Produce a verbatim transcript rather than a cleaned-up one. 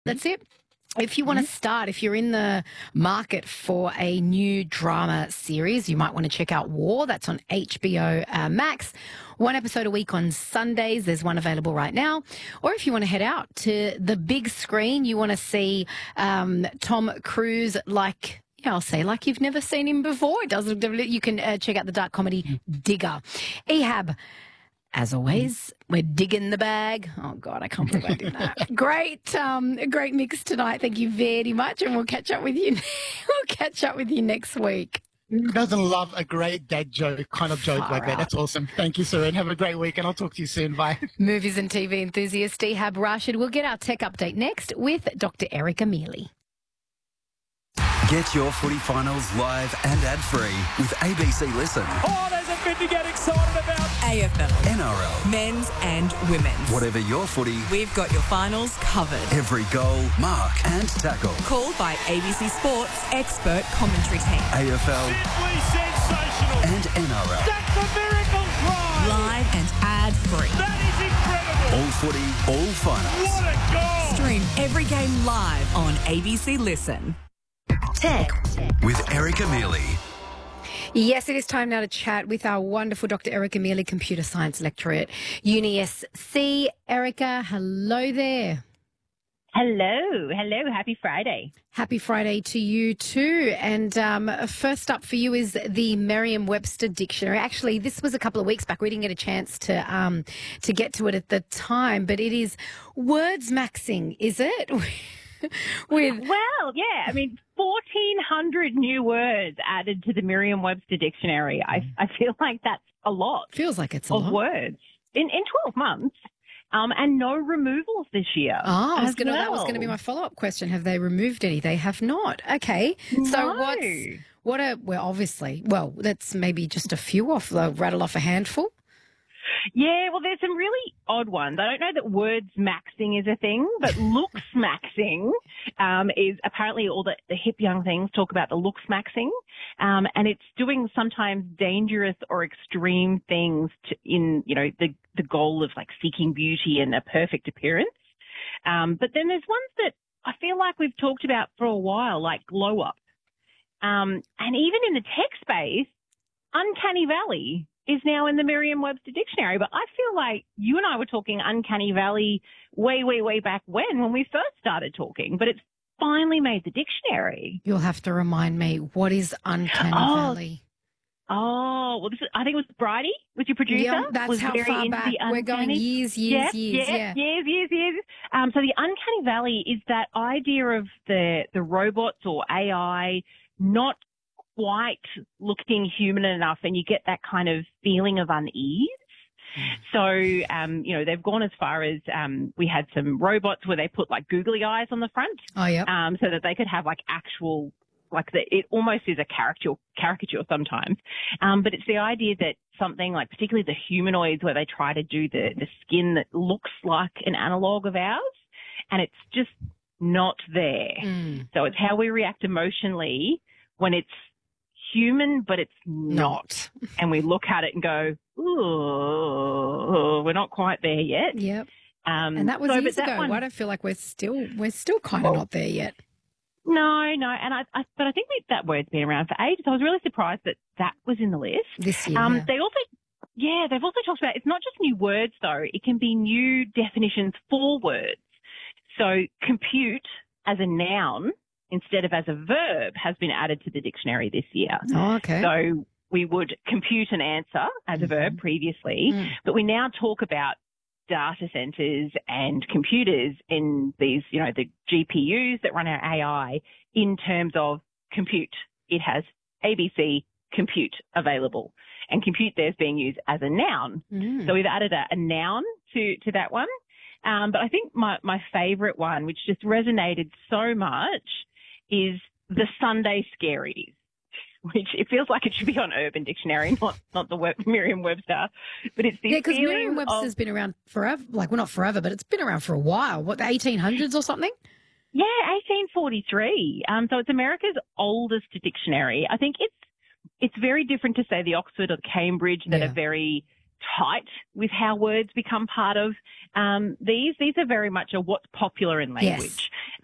That's it. If you want to start, if you're in the market for a new drama series, you might want to check out War. That's on H B O uh, Max. One episode a week on Sundays. There's one available right now. Or if you want to head out to the big screen, you want to see um, Tom Cruise like... Yeah, I'll say like you've never seen him before. It doesn't. You can uh, check out the dark comedy Digger. Ehab, as always, we're digging the bag. Oh God, I can't believe I did that. Great, um, great mix tonight. Thank you very much, and we'll catch up with you. We'll catch up with you next week. Who doesn't love a great dad joke kind of joke Far like that? out. That's awesome. Thank you, Seren. Have a great week, and I'll talk to you soon. Bye. Movies and T V enthusiast Ehab Rashid. We'll get our tech update next with Doctor Erica Mealy. Get your footy finals live and ad-free with A B C Listen. Oh, there's a bit to get excited about. A F L, N R L. men's and women's. Whatever your footy, We've got your finals covered. every goal, mark and tackle. Called by A B C Sports expert commentary team. A F L Simply sensational. and N R L. That's a miracle try. Live and ad-free. That is incredible. All footy, all finals. What a goal. Stream every game live on A B C Listen. Tech. With Erica Mealy. Yes, it is time now to chat with our wonderful Doctor Erica Mealy, computer science lecturer at Uni S C. Erica, hello there. Hello, hello, happy Friday. Happy Friday to you too. And um, first up for you is the Merriam-Webster Dictionary. Actually, this was a couple of weeks back. We didn't get a chance to um, to get to it at the time, but it is words maxing, is it? With Well, yeah, I mean, fourteen hundred new words added to the Merriam-Webster Dictionary. I, I feel like that's a lot feels like it's a of lot. words in, in twelve months, um, and no removals this year. Oh, I was as gonna, that was going to be well. my follow-up question. Have they removed any? They have not. Okay. So No. what's, what are, well, obviously, well, that's maybe just a few off, uh, rattle off a handful. Yeah, well, there's some really odd ones. I don't know that words maxing is a thing, but looks maxing um, is apparently all the, the hip young things talk about the looks maxing, um, and it's doing sometimes dangerous or extreme things to, in, you know, the, the goal of like seeking beauty and a perfect appearance. Um, but then there's ones that I feel like we've talked about for a while, like glow up. Um, and even in the tech space, uncanny valley is now in the Merriam-Webster Dictionary. But I feel like you and I were talking uncanny valley way, way, way back when, when we first started talking, but it's finally made the dictionary. You'll have to remind me, what is Uncanny Oh, Valley? Oh, well, this is, I think it was Bridie, was your producer. Yeah, that's was how very far into back. the We're going uncanny. years, years, yeah, years. yeah, Yeah. years, years, years. Um, so the uncanny valley is that idea of the, the robots or A I not quite looking human enough, and you get that kind of feeling of unease. So, um, you know, they've gone as far as um, we had some robots where they put like googly eyes on the front, Oh, yeah. um, so that they could have like actual, like the, it almost is a caricature, caricature sometimes. Um, but it's the idea that something like, particularly the humanoids, where they try to do the the skin that looks like an analog of ours, and it's just not there. Mm. So it's how we react emotionally when it's human, but it's not. And we look at it and go, ooh, we're not quite there yet. Yep. Um, And that was so, years but that ago. one- I don't feel like we're still we're still kind of not there yet. No, no. And I, I, but I think we, that word's been around for ages. I was really surprised that that was in the list. This year. Um, yeah. They also, yeah, they've also talked about, it's not just new words though. It can be new definitions for words. So compute as a noun instead of as a verb has been added to the dictionary this year. Oh, okay. So we would compute an answer as a verb previously, Mm. but we now talk about data centers and computers in these, you know, the G P Us that run our A I in terms of compute. It has A B C compute available, and compute there's being used as a noun. Mm. So we've added a, a noun to, to that one. Um, but I think my, my favorite one, which just resonated so much, is the Sunday Scaries, which it feels like it should be on Urban Dictionary, not not the Web, Merriam-Webster. But it's the Yeah, because feeling Merriam-Webster's of, been around forever. Like, well, not forever, but it's been around for a while. What, the eighteen hundreds or something? yeah, eighteen forty-three. Um, so it's America's oldest dictionary. I think it's it's very different to say the Oxford or the Cambridge that Yeah. are very tight with how words become part of um, these. These are very much a what's popular in language. Yes.